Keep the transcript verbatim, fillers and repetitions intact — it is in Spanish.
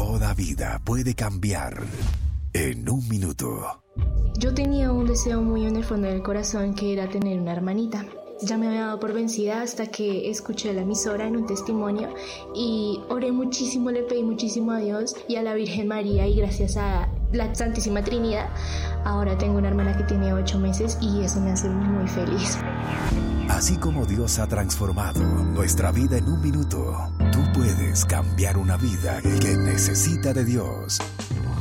Toda vida puede cambiar en un minuto. Yo tenía un deseo muy en el fondo del corazón, que era tener una hermanita. Ya me había dado por vencida hasta que escuché la emisora en un testimonio y oré muchísimo, le pedí muchísimo a Dios y a la Virgen María, y gracias a la Santísima Trinidad ahora tengo una hermana que tiene ocho meses y eso me hace muy feliz. Así como Dios ha transformado nuestra vida en un minuto, tú puedes cambiar una vida que necesita de Dios.